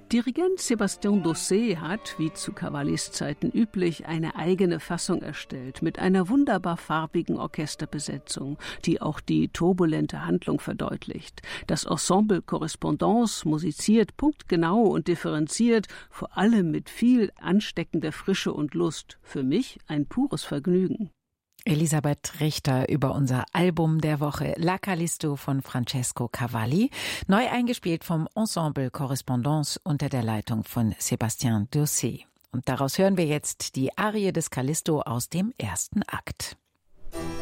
Dirigent Sébastien Dossé hat, wie zu Cavallis Zeiten üblich, eine eigene Fassung erstellt, mit einer wunderbar farbigen Orchesterbesetzung, die auch die turbulente Handlung verdeutlicht. Das Ensemble Correspondance musiziert punktgenau und differenziert, vor allem mit viel ansteckender Frische und Lust. Für mich ein pures Vergnügen. Elisabeth Richter über unser Album der Woche La Callisto von Francesco Cavalli, neu eingespielt vom Ensemble Correspondance unter der Leitung von Sébastien Dossé. Und daraus hören wir jetzt die Arie des Callisto aus dem ersten Akt.